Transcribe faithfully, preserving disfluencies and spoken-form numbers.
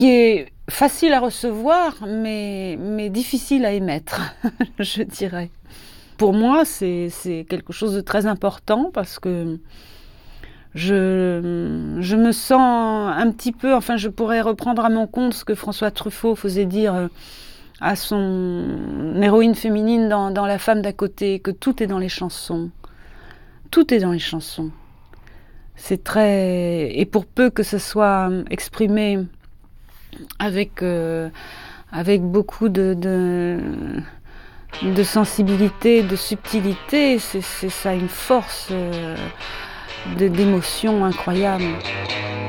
qui est facile à recevoir, mais, mais difficile à émettre, je dirais. Pour moi, c'est, c'est quelque chose de très important parce que je, je me sens un petit peu, enfin je pourrais reprendre à mon compte ce que François Truffaut faisait dire à son héroïne féminine dans, dans La femme d'à côté, que tout est dans les chansons. Tout est dans les chansons. C'est très... Et pour peu que ce soit exprimé avec, euh, avec beaucoup de, de, de sensibilité, de subtilité, c'est, c'est ça a une force euh, de, d'émotion incroyable.